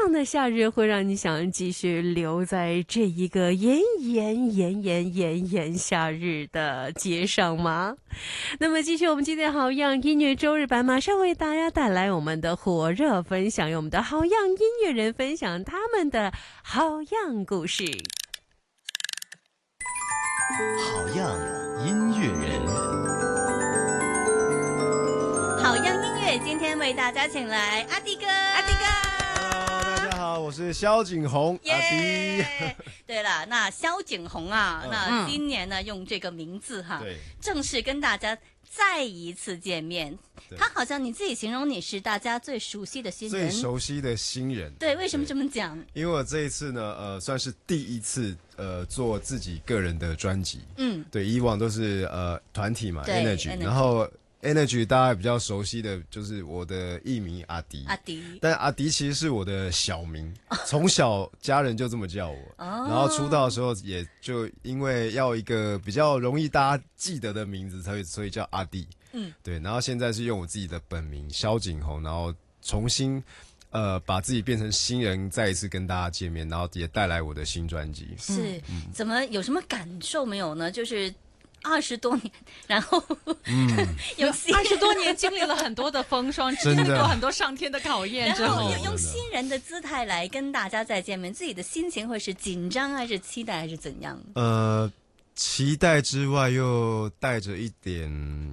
样的夏日会让你想继续留在这一个炎夏日的街上吗？那么继续我们今天好样音乐周日版，马上为大家带来我们的火热分享，由我们的好样音乐人分享他们的好样故事。 好样音乐人， 好样音乐今天为大家请来阿迪哥。 Hello， 大家好，我是萧景宏，阿迪。 对了，那萧景宏啊，那今年呢用这个名字哈，正式跟大家再一次见面。他好像你自己形容你是大家最熟悉的新人， 最熟悉的新人。 对，为什么这么讲？ 因为我这一次呢，算是第一次做自己个人的专辑。对，以往都是团体嘛 ，Energy， 然后 Energy 大家比较熟悉的就是我的艺名阿迪，但阿迪其实是我的小名，从小家人就这么叫我。然后出道的时候也就因为要一个比较容易大家记得的名字，所以叫阿迪。对，然后现在是用我自己的本名萧景宏，然后重新把自己变成新人，再一次跟大家见面，然后也带来我的新专辑。 是，怎么有什么感受没有呢？就是20多年，然后有20多年经历了很多的风霜，经历过很多上天的考验之后， 用新人的姿态来跟大家再见面，自己的心情会是紧张还是期待还是怎样？ 期待之外又带着一点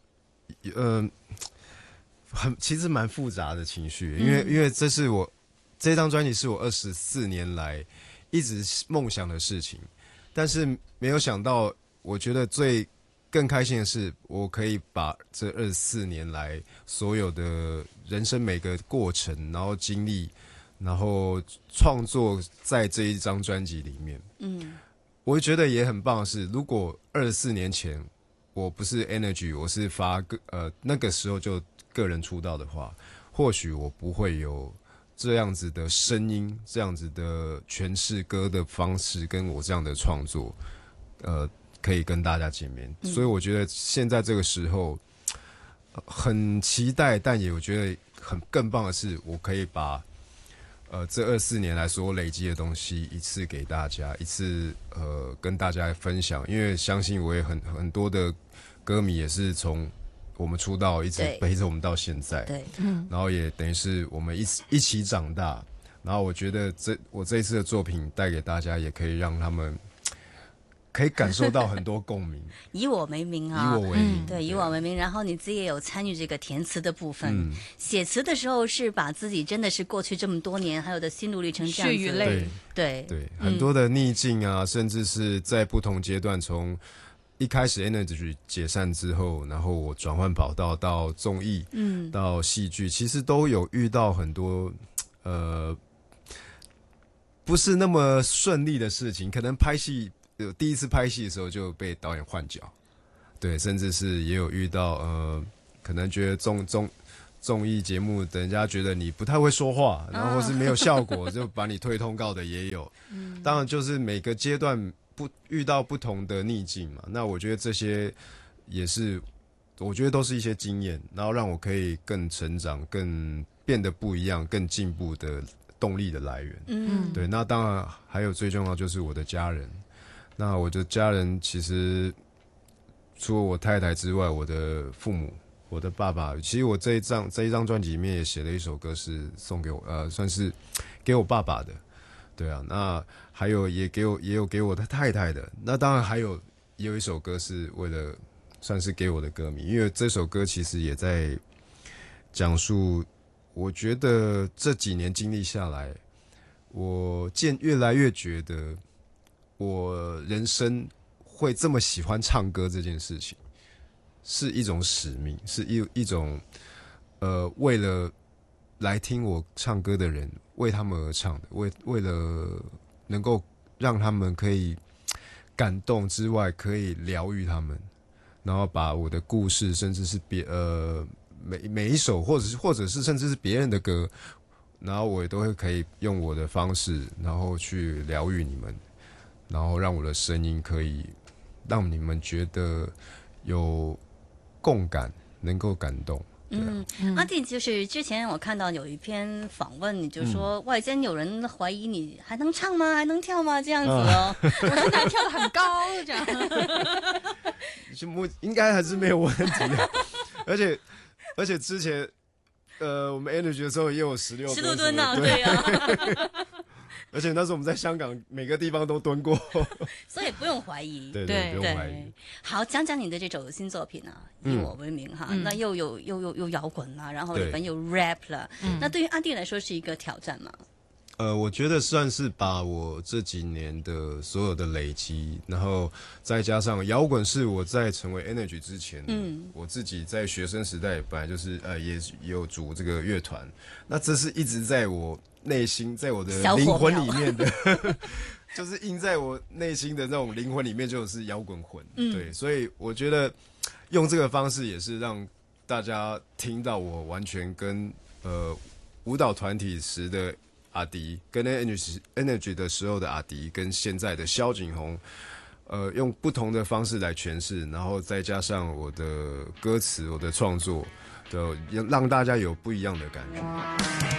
其实蛮复杂的情绪，因为这张专辑是我24年来一直梦想的事情，但是没有想到，我觉得更开心的是，我可以把这24年来所有的人生每个过程，然后经历，然后创作在这一张专辑里面。我觉得也很棒的是，如果24年前我不是 Energy， 我是那个时候就个人出道的话，或许我不会有这样子的声音，这样子的诠释歌的方式，跟我这样的创作，可以跟大家见面。所以我觉得现在这个时候很期待，但也我觉得更棒的是，我可以把这24年来所累积的东西一次给大家，一次跟大家分享。因为相信我也很多的歌迷也是从我们出道一直陪着我们到现在，对，然后也等于是我们一起长大。然后我觉得我这一次的作品带给大家，也可以让他们可以感受到很多共鸣。 以我为名啊， 以我为名， 对，以我为名。然后你自己也有参与这个填词的部分，写词的时候是把自己真的是过去这么多年还有的心路历程这样子， 血与泪， 对， 很多的逆境啊，甚至是在不同阶段，从一开始 Energy 解散之后，然后我转换跑道到综艺，到戏剧，其实都有遇到很多不是那么顺利的事情，可能第一次拍戏的时候就被导演换角，对，甚至是也有遇到可能觉得综艺节目人家觉得你不太会说话，然后或是没有效果就把你退通告的也有。当然就是每个阶段遇到不同的逆境嘛，那我觉得这些也是我觉得都是一些经验，然后让我可以更成长，更变得不一样，更进步的动力的来源。对，那当然还有最重要就是我的家人。那我的家人其实除了我太太之外，我的父母，我的爸爸，其实我这一张专辑里面也写了一首歌是送给我，算是给我爸爸的，对啊。那还有也有给我的太太的。那当然也有一首歌是为了算是给我的歌迷，因为这首歌其实也在讲述，我觉得这几年经历下来，我越来越觉得我人生会这么喜欢唱歌这件事情是一种使命，是一种为了来听我唱歌的人为他们而唱的，为了能够让他们可以感动之外，可以疗愈他们，然后把我的故事，甚至是每一首，或者是甚至是别人的歌，然后我也都会可以用我的方式，然后去疗愈你们，然后让我的声音可以让你们觉得有共感，能够感动。 阿弟，就是之前我看到有一篇访问，你就说外间有人怀疑你还能唱吗？还能跳吗？这样子哦， 我身材跳得很高，这样。 应该还是没有问题的，而且之前我们 Energy 的时候也有16 吨啊，对啊。 而且那时候我们在香港每个地方都蹲过， 所以不用怀疑。 对，不用怀疑。 好，讲讲你的这首新作品啊，以我为名哈，那又有摇滚啊，然后里面有 rap 了，那对于阿弟来说是一个挑战吗？ 我觉得算是把我这几年的所有的累积，然后再加上摇滚是我在成为 Energy 之前，我自己在学生时代本来就是也有组这个乐团，那这是一直在我内心，在我的灵魂里面的，就是印在我内心的那种灵魂里面就是摇滚魂，对，所以我觉得用这个方式也是让大家听到我完全跟舞蹈团体时的阿迪，跟 Energy 的时候的阿迪，跟现在的萧景宏，用不同的方式来诠释，然后再加上我的歌词、我的创作，让大家有不一样的感觉。